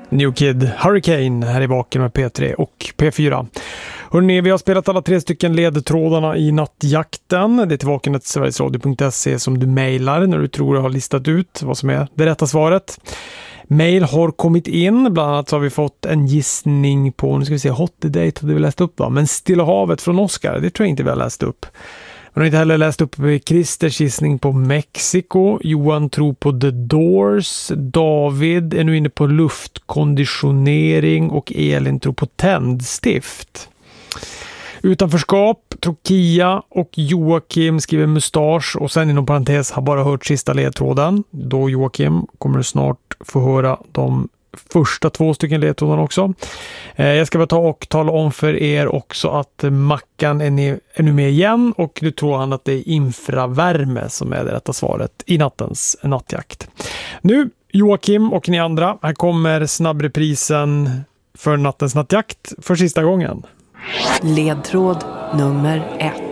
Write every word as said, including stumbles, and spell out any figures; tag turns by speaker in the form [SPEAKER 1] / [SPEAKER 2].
[SPEAKER 1] New Kid Hurricane här i baken med P tre och P fyra. Hörrni, vi har spelat alla tre stycken ledtrådarna i nattjakten. Det är till vakenet sverigesradio punkt se som du mejlar när du tror du har listat ut vad som är det rätta svaret. Mail har kommit in, bland annat så har vi fått en gissning på, nu ska vi se, Hot Date hade vi läst upp va? Men Stilla havet från Oscar, det tror jag inte vi har läst upp. Man har inte heller läst upp Christers gissning på Mexiko. Johan tror på The Doors. David är nu inne på luftkonditionering och Elin tror på tändstift. Utanförskap tror Kia och Joakim skriver mustasch och sen inom parentes har bara hört sista ledtråden. Då Joakim kommer snart få höra de första två stycken ledtrådarna också. Eh, jag ska bara ta och tala om för er också att Mackan är, ne- är nu med igen och nu tror han att det är infravärme som är det rätta svaret i nattens nattjakt. Nu Joakim och ni andra, här kommer snabbreprisen för nattens nattjakt för sista gången.
[SPEAKER 2] Ledtråd nummer ett.